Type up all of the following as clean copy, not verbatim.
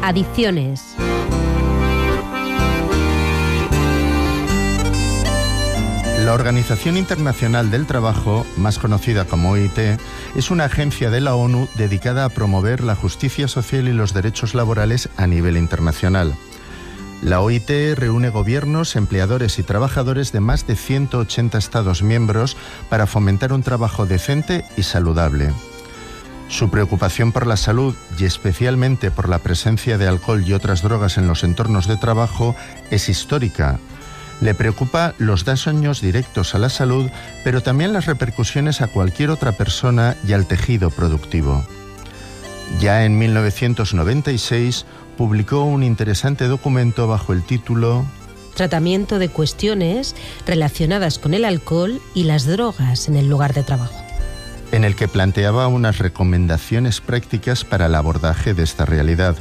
Adicciones. La Organización Internacional del Trabajo, más conocida como OIT, es una agencia de la ONU dedicada a promover la justicia social y los derechos laborales a nivel internacional. La OIT reúne gobiernos, empleadores y trabajadores de más de 180 Estados miembros para fomentar un trabajo decente y saludable. Su preocupación por la salud y especialmente por la presencia de alcohol y otras drogas en los entornos de trabajo es histórica. Le preocupa los daños directos a la salud, pero también las repercusiones a cualquier otra persona y al tejido productivo. Ya en 1996 publicó un interesante documento bajo el título Tratamiento de cuestiones relacionadas con el alcohol y las drogas en el lugar de trabajo, en el que planteaba unas recomendaciones prácticas para el abordaje de esta realidad.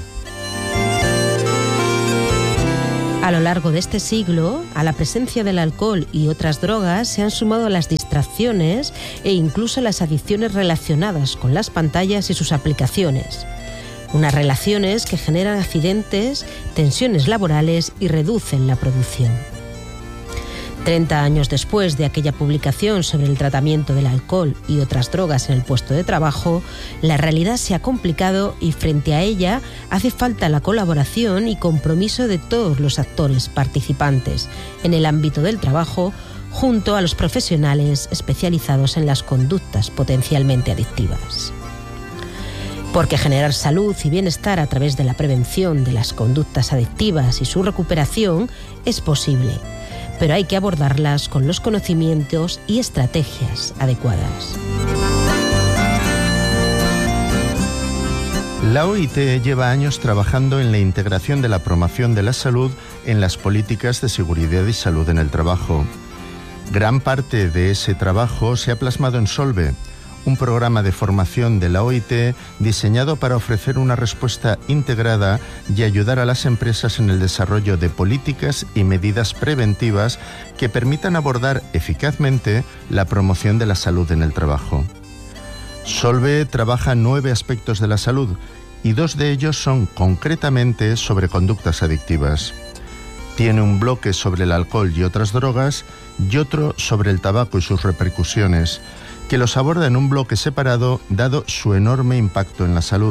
A lo largo de este siglo, a la presencia del alcohol y otras drogas se han sumado las distracciones e incluso las adicciones relacionadas con las pantallas y sus aplicaciones. Unas relaciones que generan accidentes, tensiones laborales y reducen la producción. 30 años después de aquella publicación sobre el tratamiento del alcohol y otras drogas en el puesto de trabajo, la realidad se ha complicado y frente a ella hace falta la colaboración y compromiso de todos los actores participantes en el ámbito del trabajo, junto a los profesionales especializados en las conductas potencialmente adictivas. Porque generar salud y bienestar a través de la prevención de las conductas adictivas y su recuperación es posible, pero hay que abordarlas con los conocimientos y estrategias adecuadas. La OIT lleva años trabajando en la integración de la promoción de la salud en las políticas de seguridad y salud en el trabajo. Gran parte de ese trabajo se ha plasmado en Solve, un programa de formación de la OIT diseñado para ofrecer una respuesta integrada y ayudar a las empresas en el desarrollo de políticas y medidas preventivas que permitan abordar eficazmente la promoción de la salud en el trabajo. Solve trabaja 9 aspectos de la salud y 2 de ellos son concretamente sobre conductas adictivas. Tiene un bloque sobre el alcohol y otras drogas y otro sobre el tabaco y sus repercusiones, que los aborda en un bloque separado dado su enorme impacto en la salud.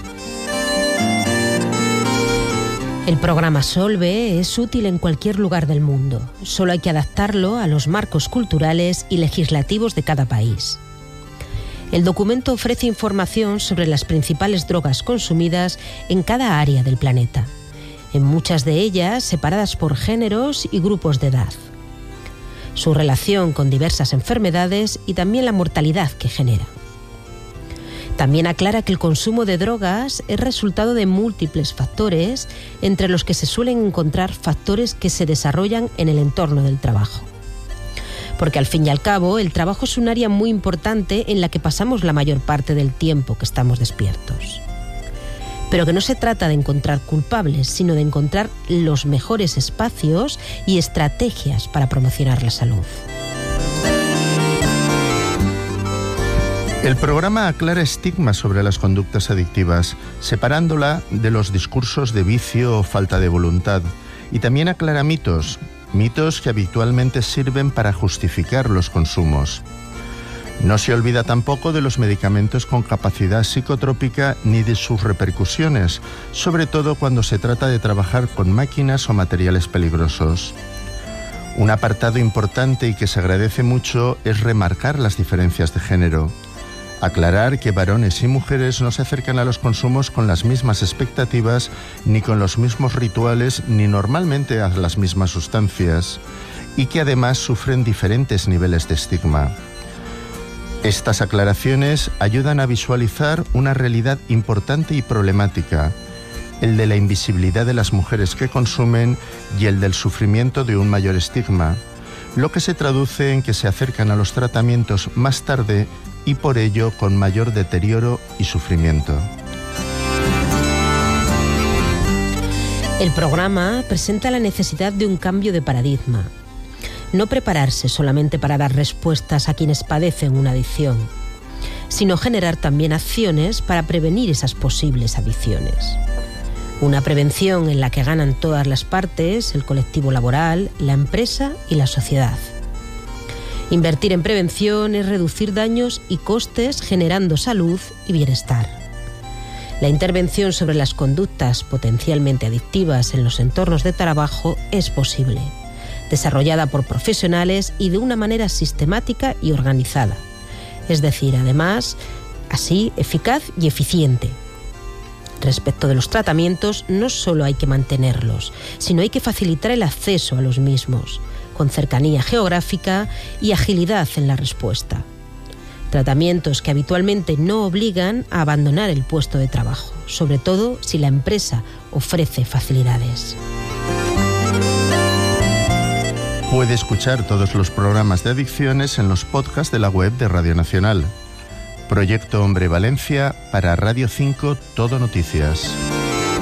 El programa Solve es útil en cualquier lugar del mundo. Solo hay que adaptarlo a los marcos culturales y legislativos de cada país. El documento ofrece información sobre las principales drogas consumidas en cada área del planeta, en muchas de ellas separadas por géneros y grupos de edad, su relación con diversas enfermedades y también la mortalidad que genera. También aclara que el consumo de drogas es resultado de múltiples factores, entre los que se suelen encontrar factores que se desarrollan en el entorno del trabajo. Porque al fin y al cabo, el trabajo es un área muy importante en la que pasamos la mayor parte del tiempo que estamos despiertos. Pero que no se trata de encontrar culpables, sino de encontrar los mejores espacios y estrategias para promocionar la salud. El programa aclara estigmas sobre las conductas adictivas, separándola de los discursos de vicio o falta de voluntad, y también aclara mitos que habitualmente sirven para justificar los consumos. No se olvida tampoco de los medicamentos con capacidad psicotrópica ni de sus repercusiones, sobre todo cuando se trata de trabajar con máquinas o materiales peligrosos. Un apartado importante y que se agradece mucho es remarcar las diferencias de género. Aclarar que varones y mujeres no se acercan a los consumos con las mismas expectativas, ni con los mismos rituales, ni normalmente a las mismas sustancias, y que además sufren diferentes niveles de estigma. Estas aclaraciones ayudan a visualizar una realidad importante y problemática, el de la invisibilidad de las mujeres que consumen y el del sufrimiento de un mayor estigma, lo que se traduce en que se acercan a los tratamientos más tarde y por ello con mayor deterioro y sufrimiento. El programa presenta la necesidad de un cambio de paradigma. No prepararse solamente para dar respuestas a quienes padecen una adicción, sino generar también acciones para prevenir esas posibles adicciones. Una prevención en la que ganan todas las partes, el colectivo laboral, la empresa y la sociedad. Invertir en prevención es reducir daños y costes generando salud y bienestar. La intervención sobre las conductas potencialmente adictivas en los entornos de trabajo es posible, desarrollada por profesionales y de una manera sistemática y organizada. Es decir, además, así eficaz y eficiente. Respecto de los tratamientos, no solo hay que mantenerlos, sino hay que facilitar el acceso a los mismos, con cercanía geográfica y agilidad en la respuesta. Tratamientos que habitualmente no obligan a abandonar el puesto de trabajo, sobre todo si la empresa ofrece facilidades. Puede escuchar todos los programas de adicciones en los podcasts de la web de Radio Nacional. Proyecto Hombre Valencia para Radio 5 Todo Noticias.